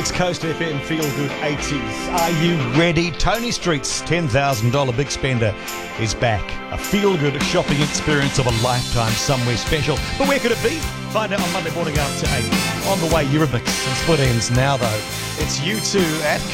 It's Coast FM Feel Good 80s. Are you ready? Tony Street's $10,000 Big Spender is back. A feel-good shopping experience of a lifetime somewhere special. But where could it be? Find out on Monday morning after 8. On the way, Euromix and Split Ends. Now, though, it's U2 at